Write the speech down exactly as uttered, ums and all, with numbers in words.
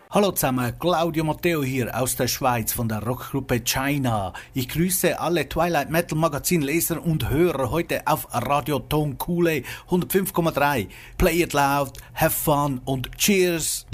Hallo zusammen, Claudio Matteo hier aus der Schweiz von der Rockgruppe China. Ich grüße alle Twilight Metal Magazin Leser und Hörer heute auf Radio Ton Cooley hundertfünf Komma drei. Play it loud, have fun und cheers!